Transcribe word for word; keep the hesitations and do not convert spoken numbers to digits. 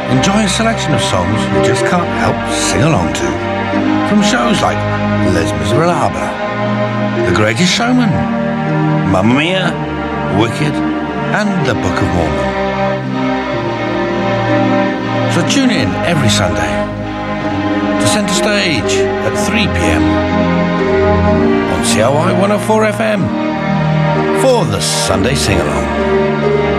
Enjoy a selection of songs you just can't help sing along to. From shows like Les Miserables, The Greatest Showman, Mamma Mia, Wicked, and The Book of Mormon. So tune in every Sunday to Centre Stage at three p.m. on C L Y one oh four F M for the Sunday Sing-Along.